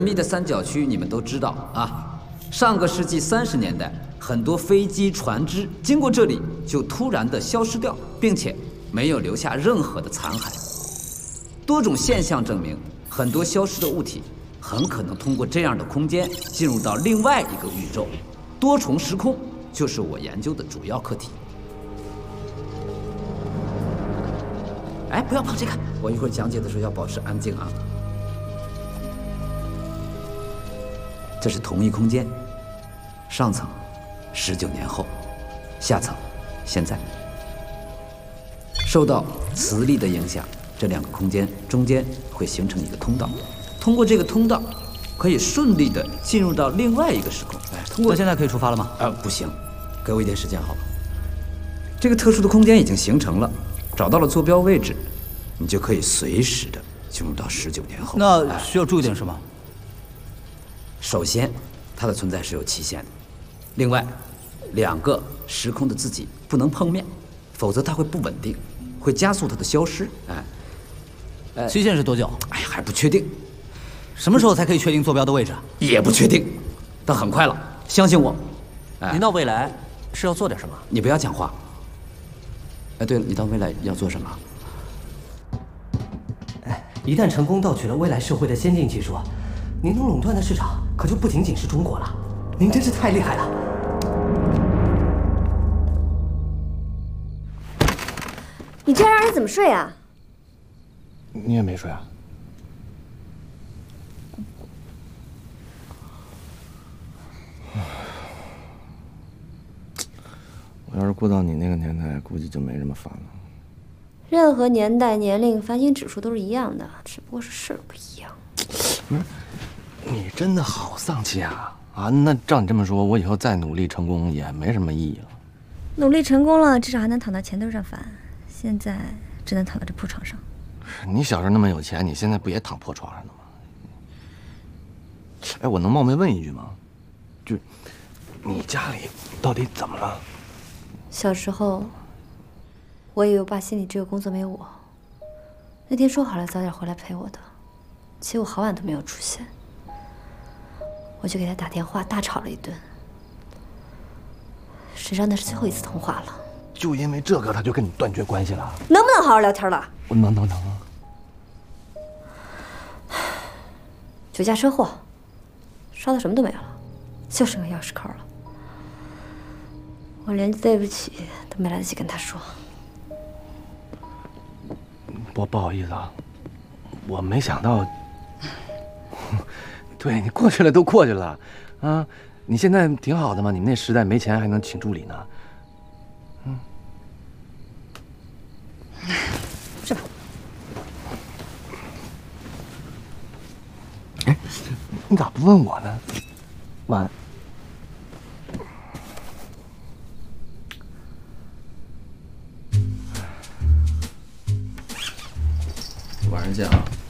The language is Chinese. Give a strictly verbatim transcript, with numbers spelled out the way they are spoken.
密的三角区你们都知道啊，上个世纪三十年代，很多飞机、船只经过这里就突然的消失掉，并且没有留下任何的残骸。多种现象证明，很多消失的物体很可能通过这样的空间进入到另外一个宇宙。多重时空就是我研究的主要课题。哎，不要碰这个，我一会儿讲解的时候要保持安静啊。 这是同一空间，上层十九年后，下层现在。受到磁力的影响，这两个空间中间会形成一个通道，通过这个通道，可以顺利的进入到另外一个时空。哎，通过。那现在可以出发了吗？啊，不行，给我一点时间好吧。这个特殊的空间已经形成了，找到了坐标位置，你就可以随时的进入到十九年后。 那需要注意点什么？ 首先，它的存在是有期限的。另外，两个时空的自己不能碰面，否则它会不稳定，会加速它的消失。哎， 呃，期限是多久？ 哎，还不确定。 什么时候才可以确定坐标的位置？ 也不确定，但很快了，相信我。 哎，您到未来是要做点什么？ 你不要讲话。哎，对了，你到未来要做什么？ 哎，一旦成功盗取了未来社会的先进技术，您能垄断的市场。 可就不仅仅是中国了，您真是太厉害了！ 你这样让人怎么睡啊？ 你也没睡啊？我要是过到你那个年代，估计就没这么烦了。 任何年代、年龄，烦心指数都是一样的，只不过是事儿不一样。 不是。 你真的好丧气啊！啊，那照你这么说，我以后再努力成功也没什么意义了。 努力成功了，至少还能躺到钱堆上翻。现在只能躺在这破床上。 你小时候那么有钱，你现在不也躺破床上呢吗？哎，我能冒昧问一句吗？就你家里到底怎么了？ 小时候，我以为我爸心里只有工作没有我。那天说好了早点回来陪我的，结果好晚都没有出现。 我就给他打电话，大吵了一顿。谁知道那是最后一次通话了。 就因为这个，他就跟你断绝关系了？ 能不能好好聊天了？ 我能能能啊！ 酒驾车祸，烧的什么都没有了，就剩个钥匙扣了。我连对不起都没来得及跟他说。 不不好意思啊，我没想到。对你过去了都过去了，啊，你现在挺好的嘛，你们那时代没钱还能请助理呢，嗯， 是吧？ 哎，你咋不问我呢？晚安。 晚上见啊。